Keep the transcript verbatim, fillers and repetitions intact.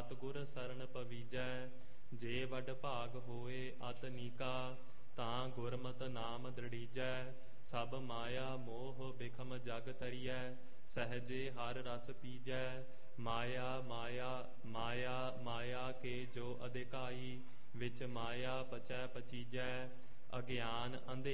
ਸਤਿਗੁਰ ਸਰਣ ਪਵੀਜੈ। ਜੇ ਵੱਡ ਭਾਗ ਹੋਏ ਅਤ ਨੀਕਾ ਤਾਂ ਗੁਰਮਤਿ ਨਾਮ ਦ੍ਰਿੜੀਜੈ। ਸਭ ਮਾਇਆ ਮੋਹ ਬਿਖਮ ਜਗ ਤਰੀਐ ਸਹਜੇ ਹਰ ਰਸ ਪੀਜੈ। ਮਾਇਆ ਮਾਇਆ ਮਾਇਆ ਮਾਇਆ ਕੇ ਜੋ ਅਧਿਕਾਈ ਵਿੱਚ ਮਾਇਆ ਪਚੈ ਪਚੀਜੈ। ਅਗਿਆਨ ਅੰਧੇ